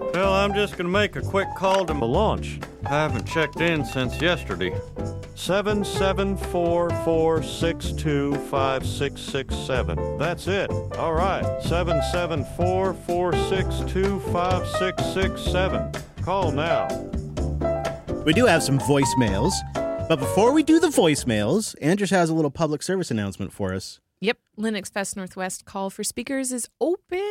Well, I'm just going to make a quick call to the launch. I haven't checked in since yesterday. 774-462-5667. That's it. All right. 774-462-5667. Call now. We do have some voicemails, but before we do the voicemails, Andrews has a little public service announcement for us. Yep, Linux Fest Northwest call for speakers is open.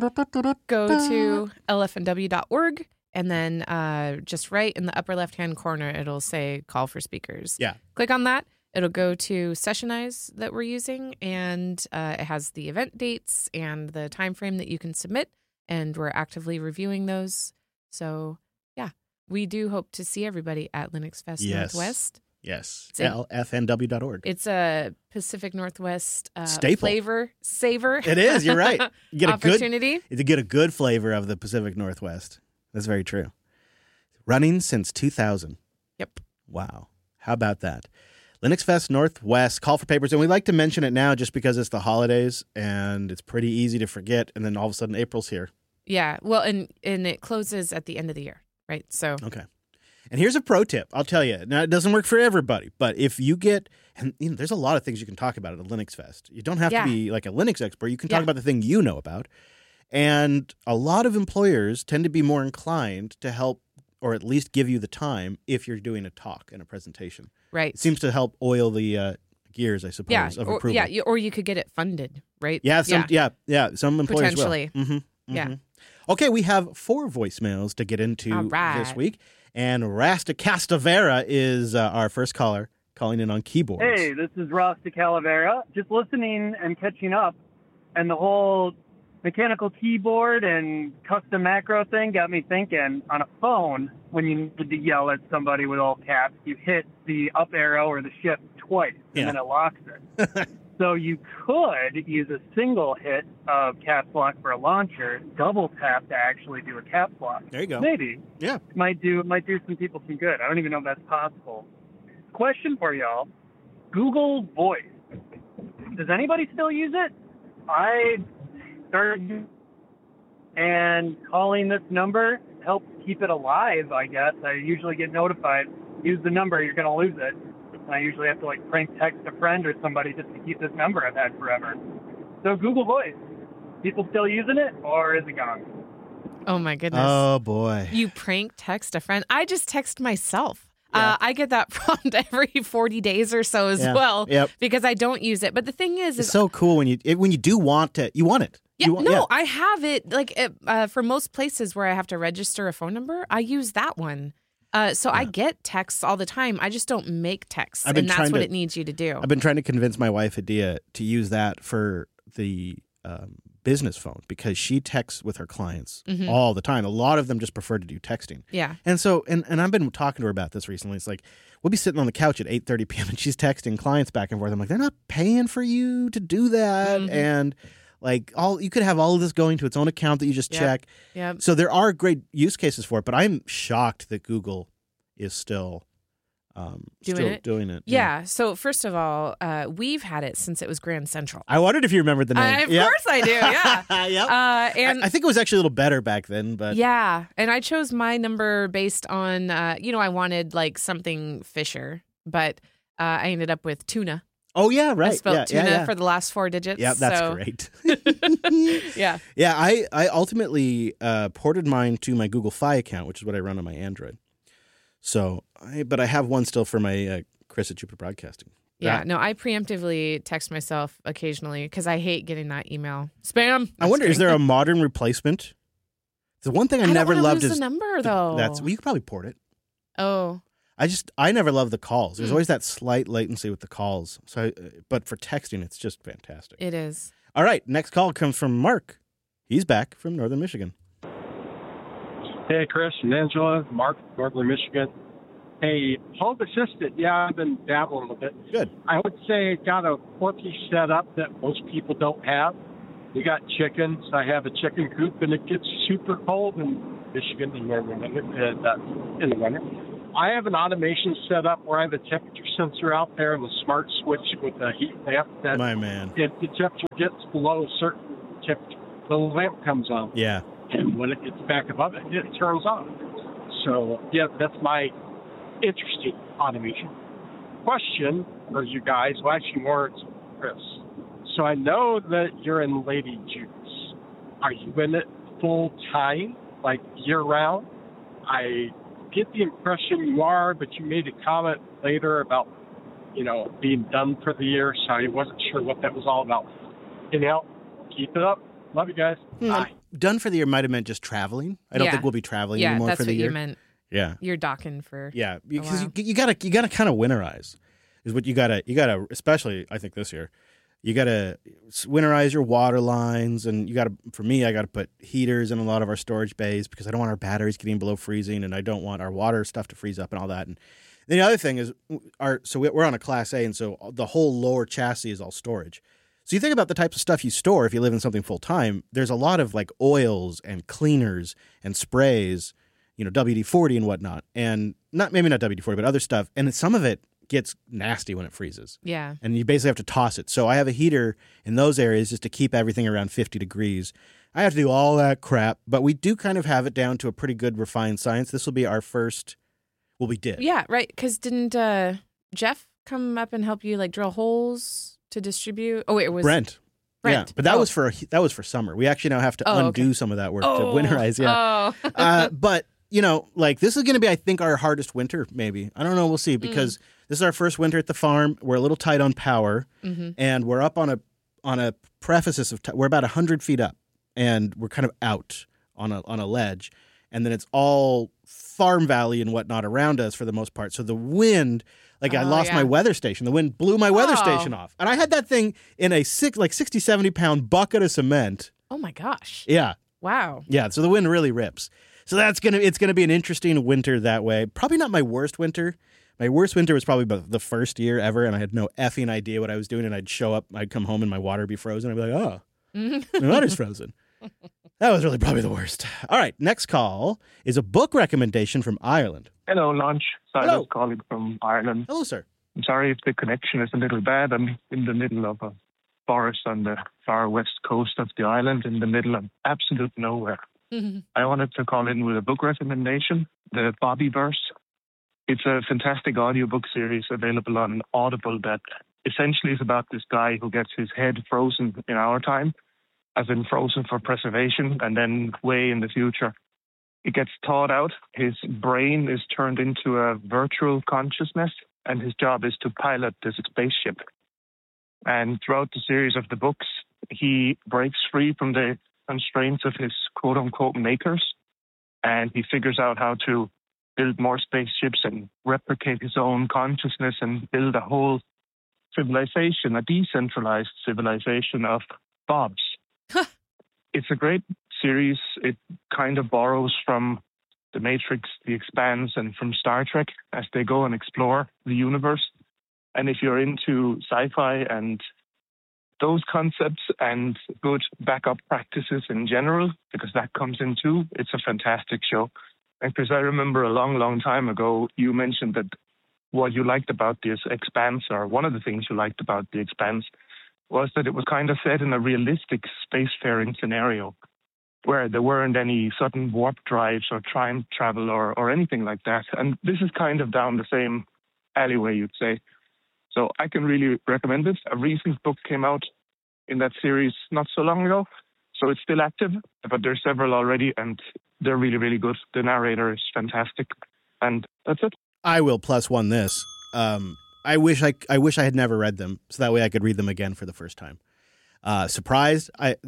Go to lfnw.org, and then just right in the upper left-hand corner, it'll say call for speakers. Yeah. Click on that. It'll go to Sessionize that we're using, and it has the event dates and the time frame that you can submit, and we're actively reviewing those. So, yeah, we do hope to see everybody at Linux Fest Northwest. Yes, lfnw.org. It's a Pacific Northwest staple flavor saver. It is. You're right. You get opportunity to get a good flavor of the Pacific Northwest. That's very true. Running since 2000. Yep. Wow. How about that? Linux Fest Northwest, call for papers. And we like to mention it now just because it's the holidays and it's pretty easy to forget. And then all of a sudden April's here. Yeah. Well, and it closes at the end of the year, right? So okay. And here's a pro tip. I'll tell you. Now, it doesn't work for everybody, but if you get, and there's a lot of things you can talk about at a Linux Fest. You don't have to be like a Linux expert. You can talk about the thing you know about. And a lot of employers tend to be more inclined to help or at least give you the time if you're doing a talk and a presentation. Right. It seems to help oil the gears, I suppose, of approval. Yeah, or you could get it funded, right? Yeah, some employers potentially will. Mm-hmm. Yeah. Okay, we have 4 voicemails to get into this week. And Rasta Castavera is our first caller calling in on keyboards. Hey, this is Rasta Calavera. Just listening and catching up. And the whole mechanical keyboard and custom macro thing got me thinking, on a phone, when you need to yell at somebody with all caps, you hit the up arrow or the shift twice, and then it locks it. So you could use a single hit of caps lock for a launcher, double tap to actually do a caps lock. There you go. Maybe. Yeah. Might do some people some good. I don't even know if that's possible. Question for y'all. Google Voice. Does anybody still use it? I started and calling this number helps keep it alive, I guess. I usually get notified, use the number, you're going to lose it. And I usually have to prank text a friend or somebody just to keep this number I've had forever. So Google Voice, people still using it, or is it gone? Oh my goodness. Oh boy. You prank text a friend. I just text myself. Yeah. I get that prompt every 40 days or so as well because I don't use it. But the thing is, it's so cool when you do want it, you want it. Yeah, I have it for most places where I have to register a phone number. I use that one. I get texts all the time. I just don't make texts, and that's what it needs you to do. I've been trying to convince my wife, Adia, to use that for the business phone because she texts with her clients all the time. A lot of them just prefer to do texting. Yeah. And so, and I've been talking to her about this recently. It's like, we'll be sitting on the couch at 8:30 p.m. and she's texting clients back and forth. I'm like, they're not paying for you to do that. And you could have all of this going to its own account that you just check. Yeah. So there are great use cases for it, but I'm shocked that Google is still doing it. Yeah. So first of all, we've had it since it was Grand Central. I wondered if you remembered the name. Of course I do. Yeah. And I think it was actually a little better back then, but and I chose my number based on I wanted something Fisher, but I ended up with Tuna. Oh yeah, right. I spelled tuna for the last 4 digits. Yeah, that's great. Yeah. I ultimately ported mine to my Google Fi account, which is what I run on my Android. So, but I have one still for my Chris at Jupiter Broadcasting. Yeah, no, I preemptively text myself occasionally because I hate getting that email spam. I wonder, is there a modern replacement? The one thing I never loved is the number though. You could probably port it. Oh. I never loved the calls. There's always that slight latency with the calls. So, but for texting, it's just fantastic. It is. All right, next call comes from Mark. He's back from Northern Michigan. Hey, Chris and Angela, Mark, Northern Michigan. Hey, Home Assistant, I've been dabbling a little bit. Good. I would say it got a quirky setup that most people don't have. We got chickens. I have a chicken coop, and it gets super cold in Michigan in the winter. I have an automation set up where I have a temperature sensor out there and a smart switch with a heat lamp if the temperature gets below a certain temperature, the lamp comes on. Yeah. And when it gets back above it, it turns on. So, yeah, that's my interesting automation. Question for you guys, well, actually more to Chris. So I know that you're in Lady Juice. Are you in it full time, like year round? I get the impression you are, but you made a comment later about, being done for the year, so I wasn't sure what that was all about. Anyhow, keep it up. Love you guys. Bye. Done for the year might have meant just traveling. I don't think we'll be traveling anymore for the year. Yeah, that's what you meant. Yeah. You're docking for because you gotta kind of winterize is what you gotta especially I think this year. You gotta winterize your water lines, and for me I gotta put heaters in a lot of our storage bays because I don't want our batteries getting below freezing, and I don't want our water stuff to freeze up and all that. And then the other thing is we're on a Class A, and so the whole lower chassis is all storage. So you think about the types of stuff you store if you live in something full time. There's a lot of like oils and cleaners and sprays, WD-40 and whatnot, and maybe not WD-40, but other stuff. And some of it gets nasty when it freezes. Yeah. And you basically have to toss it. So I have a heater in those areas just to keep everything around 50 degrees. I have to do all that crap, but we do kind of have it down to a pretty good refined science. This will be our first. Well, we did. Yeah, right. Because didn't Jeff come up and help you like drill holes to distribute? Oh, wait, it was Brent. Yeah, but that was for summer. We actually now have to undo some of that work to winterize. Yeah. But this is going to be, I think, our hardest winter. Maybe, I don't know. We'll see, because this is our first winter at the farm. We're a little tight on power, and we're up on a precipice of we're about 100 feet up, and we're kind of out on a ledge, and then it's all farm valley and whatnot around us for the most part. So the wind. I lost my weather station. The wind blew my weather station off. And I had that thing in a 60, 70 pound bucket of cement. Oh my gosh. Yeah. Wow. Yeah. So the wind really rips. So it's going to be an interesting winter that way. Probably not my worst winter. My worst winter was probably the first year ever. And I had no effing idea what I was doing. And I'd show up, I'd come home and my water would be frozen. I'd be like, my water's frozen. That was really probably the worst. All right. Next call is a book recommendation from Ireland. Hello, Launch. Silas calling from Ireland. Hello, sir. I'm sorry if the connection is a little bad. I'm in the middle of a forest on the far west coast of the island, in the middle of absolute nowhere. I wanted to call in with a book recommendation, The Bobbyverse. It's a fantastic audiobook series available on Audible that essentially is about this guy who gets his head frozen in our time, as in frozen for preservation, and then way in the future it gets thawed out. His brain is turned into a virtual consciousness, and his job is to pilot this spaceship. And throughout the series of the books, he breaks free from the constraints of his quote-unquote makers, and he figures out how to build more spaceships and replicate his own consciousness and build a whole civilization, a decentralized civilization of Bobs. It's a great series. It kind of borrows from The Matrix, The Expanse, and from Star Trek as they go and explore the universe. And if you're into sci-fi and those concepts and good backup practices in general, because that comes in too, it's a fantastic show. And because I remember a long, long time ago, you mentioned that what you liked about this Expanse, or one of the things you liked about The Expanse, was that it was kind of set in a realistic spacefaring scenario where there weren't any sudden warp drives or time travel or anything like that. And this is kind of down the same alleyway, you'd say. So I can really recommend it. A recent book came out in that series not so long ago, so it's still active, but there's several already, and they're really, really good. The narrator is fantastic, and that's it. I will +1 this. I wish I had never read them, so that way I could read them again for the first time. Surprised.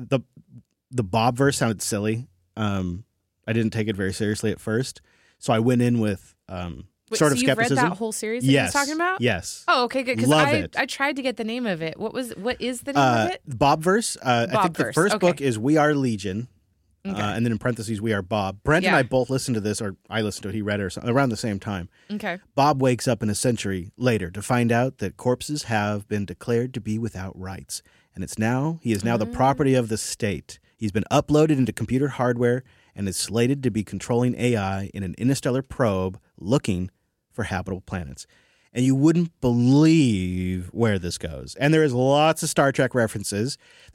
The Bobverse sounded silly. I didn't take it very seriously at first, so I went in with sort of skepticism. You've read that whole series that he was talking about? Yes. Oh, okay, good. Because I tried to get the name of it. What is the name of it? Bobverse. I think the first book is We Are Legion. Okay. And then in parentheses, We Are Bob. Brent and I both listened to this, or I listened to it, he read it, or something, around the same time. Okay. Bob wakes up in a century later to find out that corpses have been declared to be without rights. And he is now the property of the state. He's been uploaded into computer hardware and is slated to be controlling AI in an interstellar probe looking for habitable planets. And you wouldn't believe where this goes. And there is lots of Star Trek references.